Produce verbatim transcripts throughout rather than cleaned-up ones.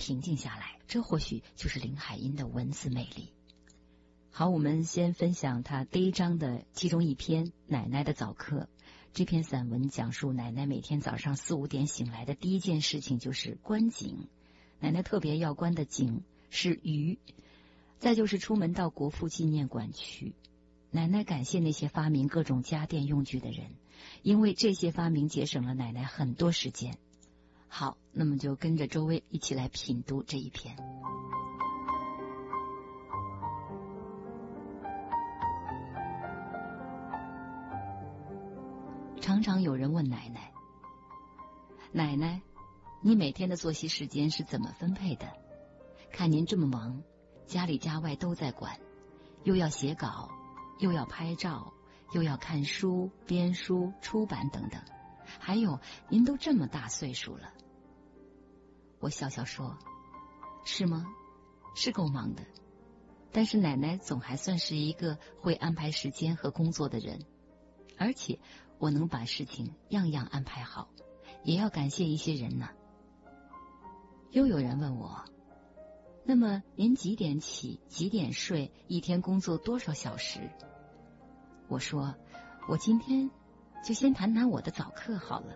平静下来。这或许就是林海音的文字魅力。好，我们先分享他第一章的其中一篇《奶奶的早课》。这篇散文讲述奶奶每天早上四五点醒来的第一件事情就是观景，奶奶特别要观的景是鱼，再就是出门到国父纪念馆去。奶奶感谢那些发明各种家电用具的人，因为这些发明节省了奶奶很多时间。好，那么就跟着周薇一起来品读这一篇。常常有人问奶奶，奶奶，你每天的作息时间是怎么分配的？看您这么忙，家里家外都在管，又要写稿，又要拍照，又要看书、编书、出版等等，还有您都这么大岁数了。我笑笑说，是吗？是够忙的，但是奶奶总还算是一个会安排时间和工作的人，而且我能把事情样样安排好，也要感谢一些人呢。又有人问我，那么您几点起，几点睡，一天工作多少小时？我说，我今天就先谈谈我的早课好了。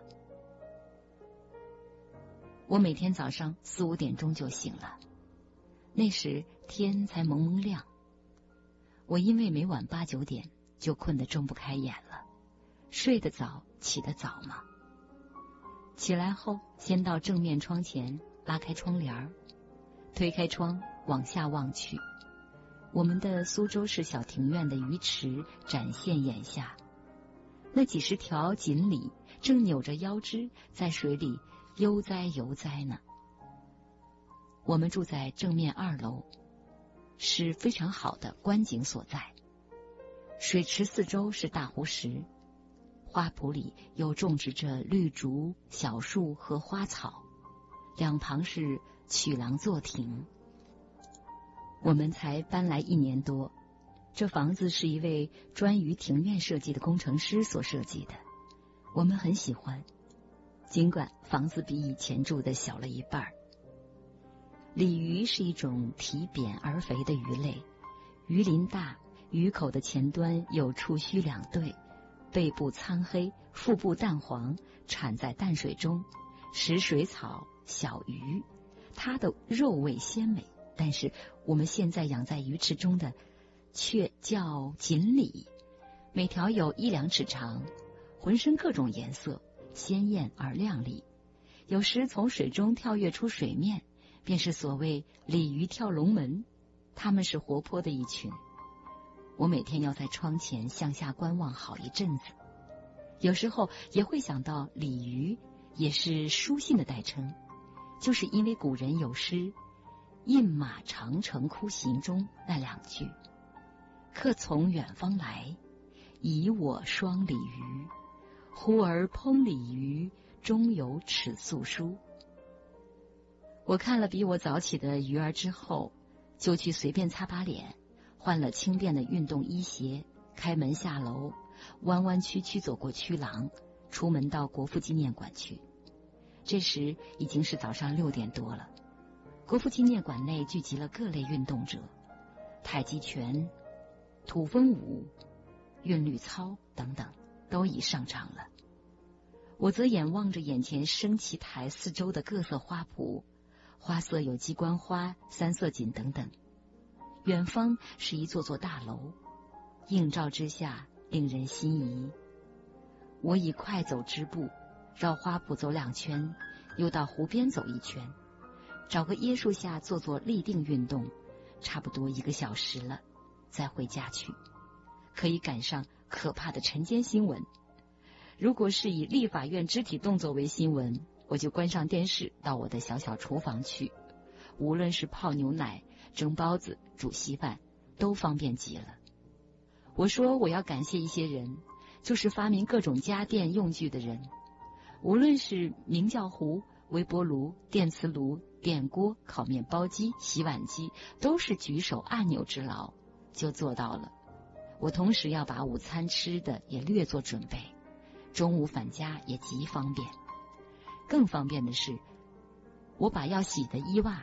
我每天早上四五点钟就醒了，那时天才蒙蒙亮。我因为每晚八九点就困得睁不开眼了，睡得早，起得早嘛。起来后，先到正面窗前拉开窗帘，推开窗往下望去，我们的苏州市小庭院的鱼池展现眼下，那几十条锦鲤正扭着腰肢在水里悠哉悠哉呢。我们住在正面二楼，是非常好的观景所在。水池四周是大湖石，花圃里又种植着绿竹、小树和花草，两旁是曲廊坐亭。我们才搬来一年多，这房子是一位专于庭院设计的工程师所设计的，我们很喜欢，尽管房子比以前住的小了一半。鲤鱼是一种体扁而肥的鱼类，鱼鳞大，鱼口的前端有触须两对，背部苍黑，腹部淡黄，产在淡水中，食水草、小鱼，它的肉味鲜美。但是我们现在养在鱼池中的却叫锦鲤，每条有一两尺长，浑身各种颜色，鲜艳而亮丽，有时从水中跳跃出水面，便是所谓鲤鱼跳龙门。它们是活泼的一群，我每天要在窗前向下观望好一阵子。有时候也会想到鲤鱼也是书信的代称，就是因为古人有诗印马长城哭行中那两句，客从远方来，以我双鲤鱼，忽而烹鲤鱼，中有尺素书。我看了比我早起的鱼儿之后，就去随便擦把脸，换了轻便的运动衣鞋，开门下楼，弯弯曲曲走过曲廊，出门到国父纪念馆去。这时已经是早上六点多了。国父纪念馆内聚集了各类运动者，太极拳、土风舞、韵律操等等都已上场了。我则眼望着眼前升旗台四周的各色花圃，花色有鸡冠花、三色堇等等。远方是一座座大楼，映照之下令人心仪。我以快走之步绕花圃走两圈，又到湖边走一圈，找个椰树下做做立定运动，差不多一个小时了，再回家去，可以赶上可怕的晨间新闻。如果是以立法院肢体动作为新闻，我就关上电视到我的小小厨房去，无论是泡牛奶、蒸包子、煮稀饭，都方便极了。我说我要感谢一些人，就是发明各种家电用具的人，无论是明教壶、微波炉、电磁炉、电锅、烤面包机、洗碗机，都是举手按钮之劳就做到了。我同时要把午餐吃的也略做准备，中午返家也极方便。更方便的是，我把要洗的衣袜